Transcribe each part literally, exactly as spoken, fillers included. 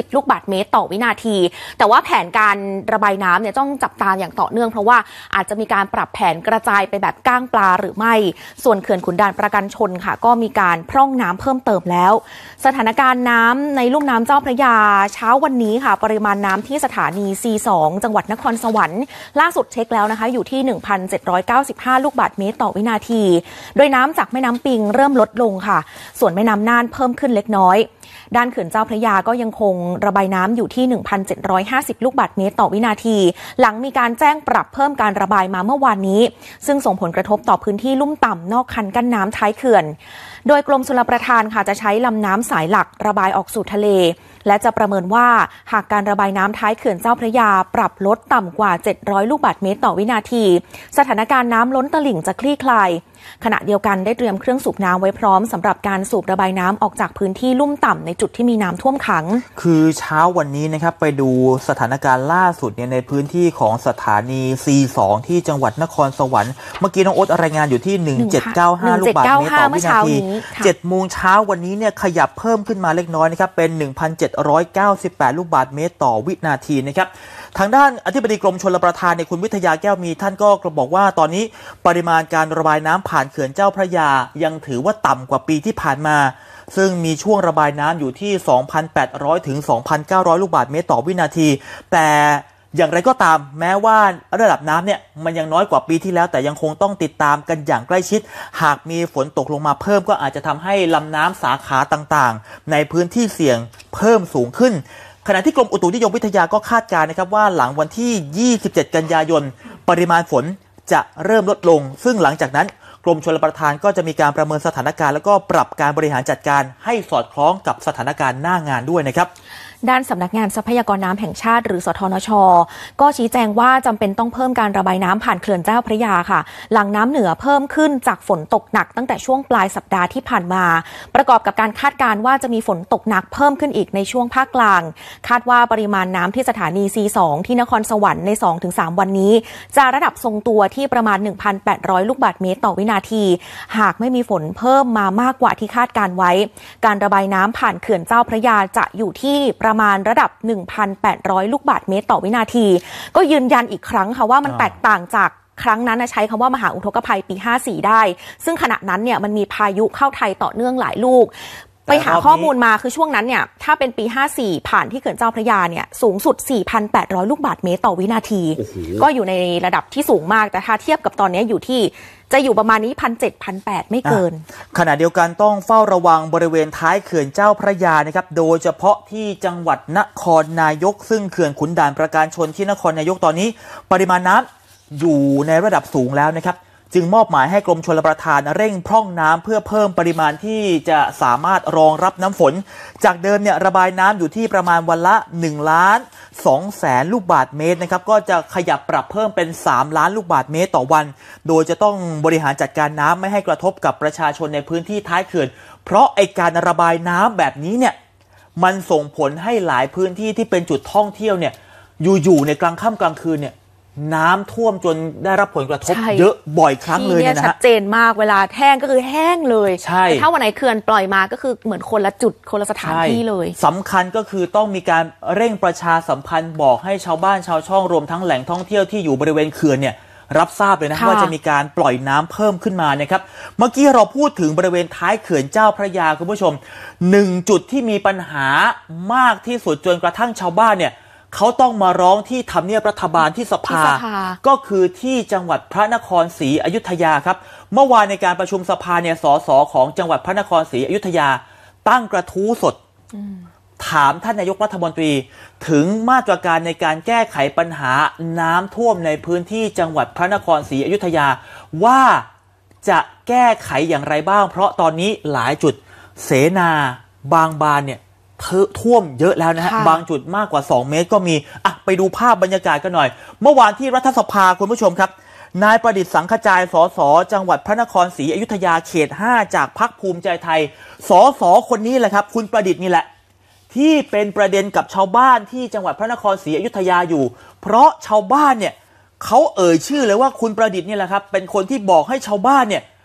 ลูกบาศก์เมตรต่อวินาทีแต่ว่าแผนการระบายน้ำเนี่ยต้องจับตาอย่างต่อเนื่องเพราะว่าอาจจะมีการปรับแผนกระจายไปแบบก้างปลาหรือไม่ส่วนเขื่อนขุนด่านประการชนค่ะก็มีการพร่องน้ำเพิ่มเติมแล้วสถานการณ์น้ำในลุ่มน้ำเจ้าพระยาเช้าวันนี้ค่ะปริมาณน้ำที่สถานี ซี สอง จังหวัดนครสวรรค์ล่าสุดเช็คแล้วนะคะอยู่ที่ หนึ่งพันเจ็ดร้อยเก้าสิบห้า ลูกบาศก์เมตรต่อวินาทีโดยน้ำจากแม่น้ำปิงเริ่มลดลงค่ะส่วนแม่น้ำน่านเพิ่มขึ้นเล็กน้อยด้านเขื่อนเจ้าพระยาก็ยังคงระบายน้ำอยู่ที่ หนึ่งพันเจ็ดร้อยห้าสิบ ลูกบาศก์เมตรต่อวินาทีหลังมีการแจ้งปรับเพิ่มการระบายมาเมื่อวานนี้ซึ่งส่งผลกระทบต่อพื้นที่ลุ่มต่ำนอกคันกั้นน้ำท้ายเขื่อนโดยกรมชลประทานค่ะจะใช้ลำน้ำสายหลักระบายออกสู่ทะเลและจะประเมินว่าหากการระบายน้ำท้ายเขื่อนเจ้าพระยาปรับลดต่ำกว่าเจ็ดร้อยลูกบาศก์เมตรต่อวินาทีสถานการณ์น้ำล้นตลิ่งจะคลี่คลายขณะเดียวกันได้เตรียมเครื่องสูบน้ำไว้พร้อมสำหรับการสูบระบายน้ำออกจากพื้นที่ลุ่มต่ำในจุดที่มีน้ำท่วมขังคือเช้าวันนี้นะครับไปดูสถานการณ์ล่าสุดเนี่ยในพื้นที่ของสถานี ซี สอง ที่จังหวัดนครสวรรค์เมื่อกี้น้องโอ๊ตรายงานอยู่ที่หนึ่งพันเจ็ดร้อยเก้าสิบห้าลูกบาศก์เมตรต่อวินาทีเจ็ดโมงเช้าวันนี้เนี่ยขยับเพิ่มขึ้นมาเล็กน้อยนะครับเป็น หนึ่งพันเจ็ดร้อยเก้าสิบแปด ลูกบาศก์เมตรต่อวินาทีนะครับทางด้านอธิบดีกรมชลประทานเนี่ยคุณวิทยาแก้วมีท่านก็บอกว่าตอนนี้ปริมาณการระบายน้ำผ่านเขื่อนเจ้าพระยายังถือว่าต่ำกว่าปีที่ผ่านมาซึ่งมีช่วงระบายน้ำอยู่ที่ สองพันแปดร้อย ถึง สองพันเก้าร้อย ลูกบาศก์เมตรต่อวินาทีแต่อย่างไรก็ตามแม้ว่าระดับน้ำเนี่ยมันยังน้อยกว่าปีที่แล้วแต่ยังคงต้องติดตามกันอย่างใกล้ชิดหากมีฝนตกลงมาเพิ่มก็อาจจะทำให้ลำน้ำสาขาต่างๆในพื้นที่เสี่ยงเพิ่มสูงขึ้นขณะที่กรมอุตุนิยมวิทยาก็คาดการณ์นะครับว่าหลังวันที่ยี่สิบเจ็ดกันยายนปริมาณฝนจะเริ่มลดลงซึ่งหลังจากนั้นกรมชลประทานก็จะมีการประเมินสถานการณ์แล้วก็ปรับการบริหารจัดการให้สอดคล้องกับสถานการณ์หน้างานด้วยนะครับด้านสำนักงานทรัพยากรน้ำแห่งชาติหรือสทนช.ก็ชี้แจงว่าจำเป็นต้องเพิ่มการระบายน้ำผ่านเขื่อนเจ้าพระยาค่ะหลังน้ำเหนือเพิ่มขึ้นจากฝนตกหนักตั้งแต่ช่วงปลายสัปดาห์ที่ผ่านมาประกอบกับการคาดการณ์ว่าจะมีฝนตกหนักเพิ่มขึ้นอีกในช่วงภาคกลางคาดว่าปริมาณน้ำที่สถานี ซี สอง ที่นครสวรรค์ใน สองถึงสาม วันนี้จะระดับทรงตัวที่ประมาณ หนึ่งพันแปดร้อย ลูกบาศก์เมตรต่อวินาทีหากไม่มีฝนเพิ่มมามากกว่าที่คาดการไว้การระบายน้ำผ่านเขื่อนเจ้าพระยาจะอยู่ที่ประมาณระดับหนึ่งพันแปดร้อย ลูกบาศก์เมตรต่อวินาทีก็ยืนยันอีกครั้งค่ะว่ามันแตกต่างจากครั้งนั้นใช้คำว่ามหาอุทกภัยปีห้าสี่ได้ซึ่งขณะนั้นเนี่ยมันมีพายุเข้าไทยต่อเนื่องหลายลูกไปหาข้อมูลมาคือช่วงนั้นเนี่ยถ้าเป็นปีห้าสี่ผ่านที่เขื่อนเจ้าพระยาเนี่ยสูงสุด สี่พันแปดร้อย ลูกบาศก์เมตรต่อวินาทีก็อยู่ในระดับที่สูงมากแต่ถ้าเทียบกับตอนนี้อยู่ที่จะอยู่ประมาณนี้ หนึ่งพันเจ็ดร้อย หนึ่งพันแปดร้อย ไม่เกินขณะเดียวกันต้องเฝ้าระวังบริเวณท้ายเขื่อนเจ้าพระยานะครับโดยเฉพาะที่จังหวัดนครนายกซึ่งเขื่อนขุนด่านประการชนที่นครนายกตอนนี้ปริมาณน้ำอยู่ในระดับสูงแล้วนะครับจึงมอบหมายให้กรมชลประทานเร่งพร่องน้ำเพื่อเพิ่มปริมาณที่จะสามารถรองรับน้ำฝนจากเดิมเนี่ยระบายน้ำอยู่ที่ประมาณวันละหนึ่งล้านสองแสนลูกบาศก์เมตรนะครับก็จะขยับปรับเพิ่มเป็นสามล้านลูกบาศก์เมตรต่อวันโดยจะต้องบริหารจัดการน้ำไม่ให้กระทบกับประชาชนในพื้นที่ท้ายเขื่อนเพราะไอการระบายน้ำแบบนี้เนี่ยมันส่งผลให้หลายพื้นที่ที่เป็นจุดท่องเที่ยวเนี่ยอยู่ๆในกลางค่ำกลางคืนเนี่ยน้ำท่วมจนได้รับผลกระทบเยอะบ่อยครั้งเลยนะฮะชัดเจนมากเวลาแห้งก็คือแห้งเลยแต่ถ้าวันไหนเขื่อนปล่อยมาก็คือเหมือนคนละจุดคนละสถานที่เลยสำคัญก็คือต้องมีการเร่งประชาสัมพันธ์บอกให้ชาวบ้านชาวช่องรวมทั้งแหล่งท่องเที่ยวที่อยู่บริเวณเขื่อนเนี่ยรับทราบเลยนะว่าจะมีการปล่อยน้ำเพิ่มขึ้นมานะครับเมื่อกี้เราพูดถึงบริเวณท้ายเขื่อนเจ้าพระยาคุณผู้ชมหนึ่งจุดที่มีปัญหามากที่สุดจนกระทั่งชาวบ้านเนี่ยเขาต้องมาร้องที่ทำเนียบรัฐบาลที่สภาก็คือที่จังหวัดพระนครศรีอยุธยาครับเมื่อวานในการประชุมสภาเนี่ยสสของจังหวัดพระนครศรีอยุธยาตั้งกระทู้สดถามท่านนายกรัฐมนตรีถึงมาตรการในการแก้ไขปัญหาน้ำท่วมในพื้นที่จังหวัดพระนครศรีอยุธยาว่าจะแก้ไขอย่างไรบ้างเพราะตอนนี้หลายจุดเสนาบางบานเนี่ยท่วมเยอะแล้วนะฮะบางจุดมากกว่าสองเมตรก็มีอ่ะไปดูภาพบรรยากาศกันหน่อยเมื่อวานที่รัฐสภาคุณผู้ชมครับนายประดิษฐ์สังขจายสสจังหวัดพระนครศรีอยุธยาเขตห้าจากพรรคภูมิใจไทยสสคนนี้แหละครับคุณประดิษฐ์นี่แหละที่เป็นประเด็นกับชาวบ้านที่จังหวัดพระนครศรีอยุธยาอยู่เพราะชาวบ้านเนี่ยเขาเอ่ยชื่อเลยว่าคุณประดิษฐ์นี่แหละครับเป็นคนที่บอกให้ชาวบ้านเนี่ย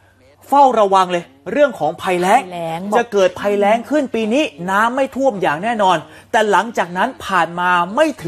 เฝ้าระวังเลยเรื่องของภัยแล้งภัยแล้งจะเกิดภัยแล้งขึ้นปีนี้น้ำไม่ท่วมอย่างแน่นอนแต่หลังจากนั้นผ่านมาไม่ถึง